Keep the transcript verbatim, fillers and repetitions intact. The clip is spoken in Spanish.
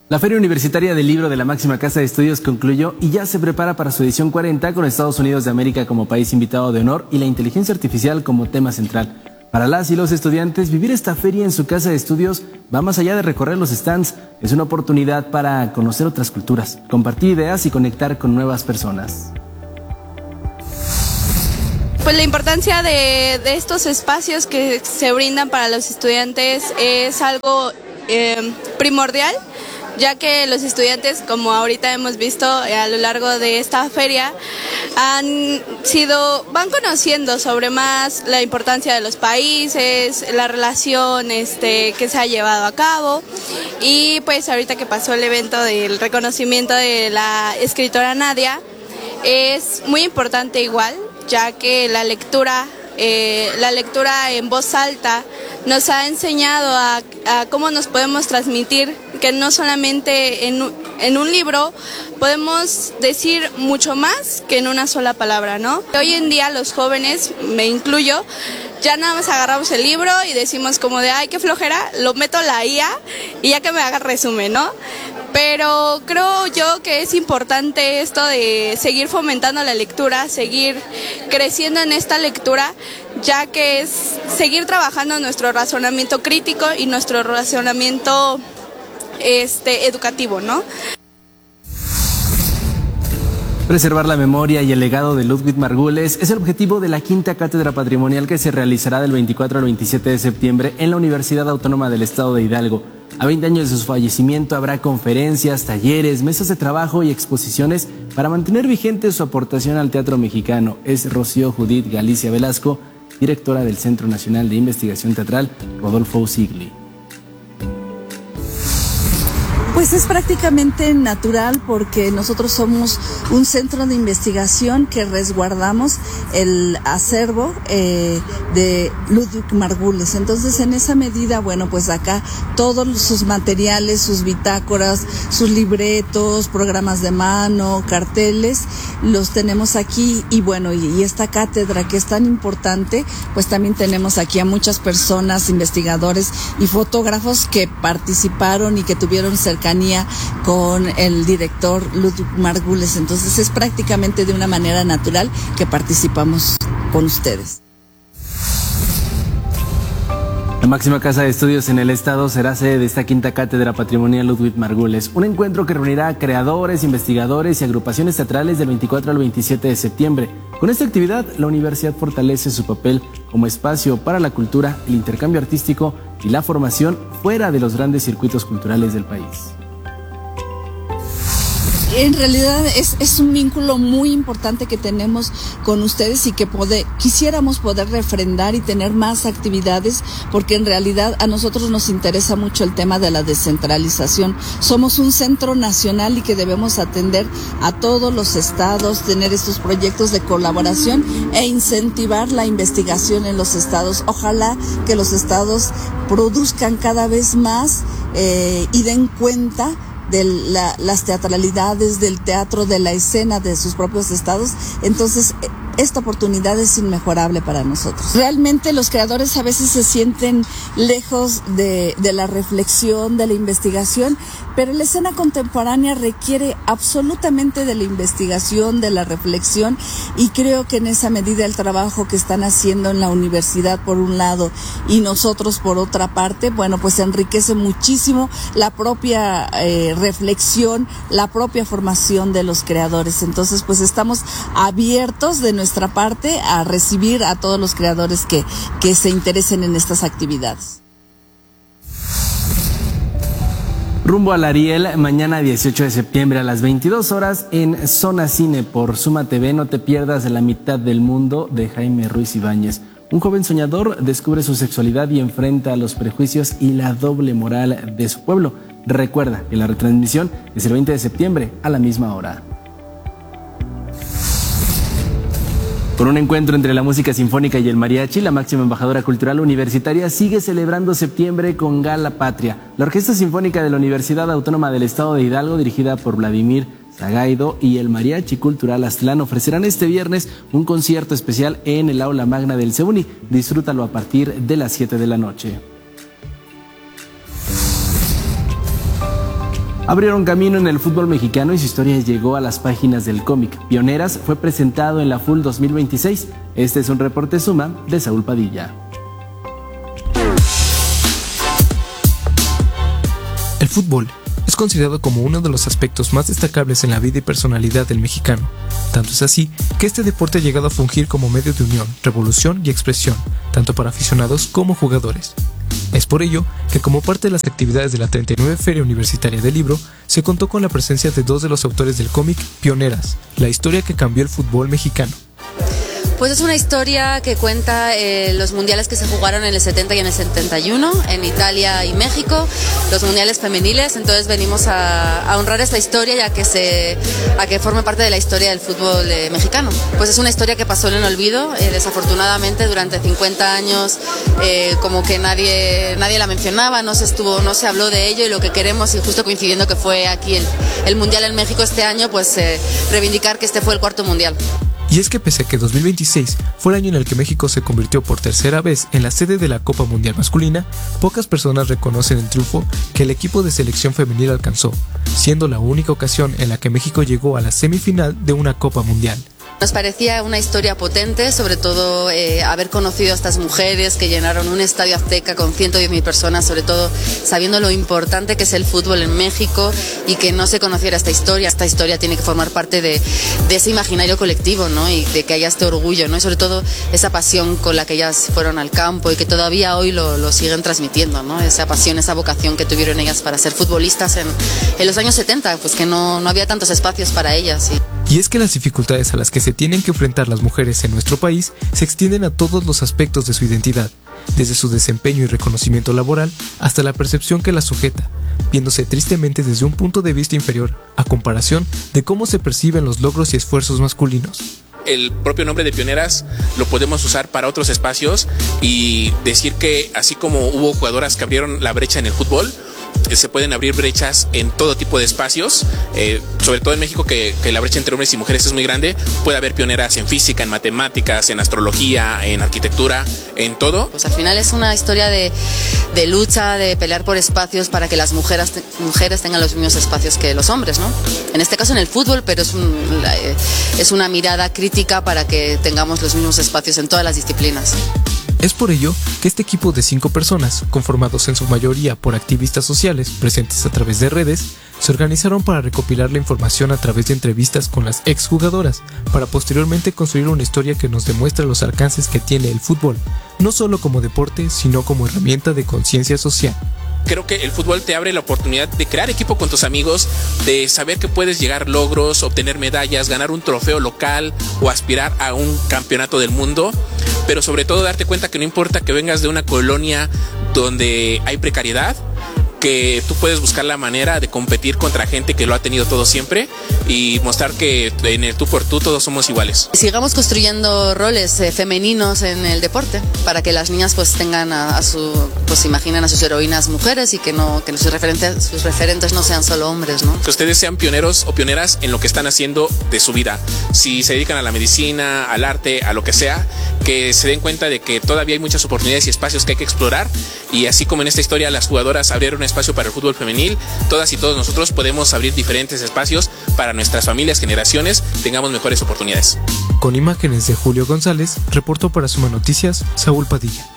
La Feria Universitaria del Libro de la máxima casa de estudios concluyó y ya se prepara para su edición cuarenta con Estados Unidos de América como país invitado de honor y la inteligencia artificial como tema central. Para las y los estudiantes, vivir esta feria en su casa de estudios va más allá de recorrer los stands. Es una oportunidad para conocer otras culturas, compartir ideas y conectar con nuevas personas. Pues la importancia de, de estos espacios que se brindan para los estudiantes es algo eh, primordial, ya que los estudiantes, como ahorita hemos visto a lo largo de esta feria, han sido, van conociendo sobre más la importancia de los países, la relación este, que se ha llevado a cabo, y pues ahorita que pasó el evento del reconocimiento de la escritora Nadia, es muy importante igual, ya que la lectura Eh, la lectura en voz alta nos ha enseñado a, a cómo nos podemos transmitir, que no solamente en, en un libro podemos decir mucho más que en una sola palabra, ¿no? Hoy en día los jóvenes, me incluyo, ya nada más agarramos el libro y decimos como de, ay, qué flojera, lo meto a la I A y ya que me haga resumen, ¿no? Pero creo yo que es importante esto de seguir fomentando la lectura, seguir creciendo en esta lectura, ya que es seguir trabajando nuestro razonamiento crítico y nuestro razonamiento este, educativo, ¿no? Preservar la memoria y el legado de Ludwig Margules es el objetivo de la quinta cátedra patrimonial que se realizará del veinticuatro al veintisiete de septiembre en la Universidad Autónoma del Estado de Hidalgo. A veinte años de su fallecimiento habrá conferencias, talleres, mesas de trabajo y exposiciones para mantener vigente su aportación al teatro mexicano. Es Rocío Judith Galicia Velasco, directora del Centro Nacional de Investigación Teatral Rodolfo Usigli. Pues es prácticamente natural porque nosotros somos un centro de investigación que resguardamos el acervo eh, de Ludwig Margules. Entonces, en esa medida, bueno, pues acá todos sus materiales, sus bitácoras, sus libretos, programas de mano, carteles, los tenemos aquí y bueno, y, y esta cátedra que es tan importante, pues también tenemos aquí a muchas personas, investigadores y fotógrafos que participaron y que tuvieron cercanía con el director Ludwig Margules. Entonces es prácticamente de una manera natural que participamos con ustedes. La máxima casa de estudios en el estado será sede de esta quinta cátedra patrimonial Ludwig Margules, un encuentro que reunirá a creadores, investigadores y agrupaciones teatrales del veinticuatro al veintisiete de septiembre. Con esta actividad, la universidad fortalece su papel como espacio para la cultura, el intercambio artístico y la formación fuera de los grandes circuitos culturales del país. En realidad es, es un vínculo muy importante que tenemos con ustedes y que poder, quisiéramos poder refrendar y tener más actividades, porque en realidad a nosotros nos interesa mucho el tema de la descentralización. Somos un centro nacional y que debemos atender a todos los estados, tener estos proyectos de colaboración e incentivar la investigación en los estados. Ojalá que los estados produzcan cada vez más eh, y den cuenta de la, las teatralidades, del teatro, de la escena de sus propios estados. Entonces esta oportunidad es inmejorable para nosotros. Realmente los creadores a veces se sienten lejos de, de la reflexión, de la investigación, pero la escena contemporánea requiere absolutamente de la investigación, de la reflexión, y creo que en esa medida el trabajo que están haciendo en la universidad por un lado y nosotros por otra parte, bueno, pues enriquece muchísimo la propia eh, reflexión, la propia formación de los creadores. Entonces, pues estamos abiertos de nuestra parte a recibir a todos los creadores que, que se interesen en estas actividades. Rumbo al Ariel, mañana dieciocho de septiembre a las veintidós horas en Zona Cine por Suma T V. No te pierdas La mitad del mundo de Jaime Ruiz Ibáñez. Un joven soñador descubre su sexualidad y enfrenta los prejuicios y la doble moral de su pueblo. Recuerda que la retransmisión es el veinte de septiembre a la misma hora. Con un encuentro entre la música sinfónica y el mariachi, la máxima embajadora cultural universitaria sigue celebrando septiembre con Gala Patria. La Orquesta Sinfónica de la Universidad Autónoma del Estado de Hidalgo, dirigida por Vladimir Zagaido, y el Mariachi Cultural Aztlán ofrecerán este viernes un concierto especial en el aula magna del CEUNY. Disfrútalo a partir de las siete de la noche. Abrieron camino en el fútbol mexicano y su historia llegó a las páginas del cómic. Pioneras fue presentado en la F U L dos mil veintiséis. Este es un reporte suma de Saúl Padilla. El fútbol es considerado como uno de los aspectos más destacables en la vida y personalidad del mexicano. Tanto es así que este deporte ha llegado a fungir como medio de unión, revolución y expresión, tanto para aficionados como jugadores. Es por ello que como parte de las actividades de la treinta y nueve Feria Universitaria del Libro, se contó con la presencia de dos de los autores del cómic Pioneras, la historia que cambió el fútbol mexicano. Pues es una historia que cuenta eh, los mundiales que se jugaron en el setenta y en el setenta y uno, en Italia y México, los mundiales femeniles. Entonces venimos a, a honrar esta historia ya que se, a que forme parte de la historia del fútbol eh, mexicano. Pues es una historia que pasó en el olvido, eh, desafortunadamente durante cincuenta años eh, como que nadie, nadie la mencionaba, no se estuvo, no se habló de ello, y lo que queremos, y justo coincidiendo que fue aquí el, el mundial en México este año, pues eh, reivindicar que este fue el cuarto mundial. Y es que pese a que dos mil veintiséis fue el año en el que México se convirtió por tercera vez en la sede de la Copa Mundial Masculina, pocas personas reconocen el triunfo que el equipo de selección femenil alcanzó, siendo la única ocasión en la que México llegó a la semifinal de una Copa Mundial. Nos parecía una historia potente, sobre todo eh, haber conocido a estas mujeres que llenaron un estadio Azteca con ciento diez mil personas, sobre todo sabiendo lo importante que es el fútbol en México y que no se conociera esta historia. Esta historia tiene que formar parte de, de ese imaginario colectivo, ¿no? Y de que haya este orgullo, ¿no? Y sobre todo esa pasión con la que ellas fueron al campo y que todavía hoy lo, lo siguen transmitiendo, ¿no? Esa pasión, esa vocación que tuvieron ellas para ser futbolistas en, en los años setenta, pues que no, no había tantos espacios para ellas. ¿Sí? Y es que las dificultades a las que se tienen que enfrentar las mujeres en nuestro país se extienden a todos los aspectos de su identidad, desde su desempeño y reconocimiento laboral hasta la percepción que las sujeta, viéndose tristemente desde un punto de vista inferior, a comparación de cómo se perciben los logros y esfuerzos masculinos. El propio nombre de Pioneras lo podemos usar para otros espacios y decir que así como hubo jugadoras que abrieron la brecha en el fútbol, se pueden abrir brechas en todo tipo de espacios, eh, sobre todo en México que, que la brecha entre hombres y mujeres es muy grande. Puede haber pioneras en física, en matemáticas, en astrología, en arquitectura, en todo. Pues al final es una historia de, de lucha, de pelear por espacios para que las mujeres, mujeres tengan los mismos espacios que los hombres, ¿no? En este caso en el fútbol, pero es, un, es una mirada crítica para que tengamos los mismos espacios en todas las disciplinas. Es por ello que este equipo de cinco personas, conformados en su mayoría por activistas sociales presentes a través de redes, se organizaron para recopilar la información a través de entrevistas con las exjugadoras, para posteriormente construir una historia que nos demuestra los alcances que tiene el fútbol, no solo como deporte, sino como herramienta de conciencia social. Creo que el fútbol te abre la oportunidad de crear equipo con tus amigos, de saber que puedes llegar logros, obtener medallas, ganar un trofeo local o aspirar a un campeonato del mundo, pero sobre todo darte cuenta que no importa que vengas de una colonia donde hay precariedad, que tú puedes buscar la manera de competir contra gente que lo ha tenido todo siempre y mostrar que en el tú por tú todos somos iguales. Sigamos construyendo roles eh, femeninos en el deporte para que las niñas pues tengan a, a su, pues imaginen a sus heroínas mujeres y que no que sus referentes sus referentes no sean solo hombres, ¿no? Que ustedes sean pioneros o pioneras en lo que están haciendo de su vida. Si se dedican a la medicina, al arte, a lo que sea, que se den cuenta de que todavía hay muchas oportunidades y espacios que hay que explorar, y así como en esta historia las jugadoras abrieron espacio para el fútbol femenil, todas y todos nosotros podemos abrir diferentes espacios para nuestras familias, generaciones, tengamos mejores oportunidades. Con imágenes de Julio González, reportó para Suma Noticias, Saúl Padilla.